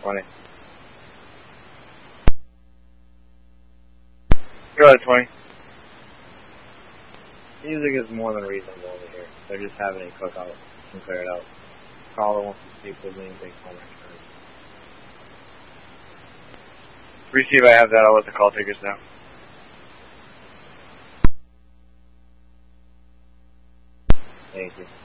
20. Go ahead, 20. Music is more than reasonable over here. They're just having a cookout. Can clear it out. Caller wants to speak with me and take home return. Receive, I have that. I'll let the call takers know. Thank you.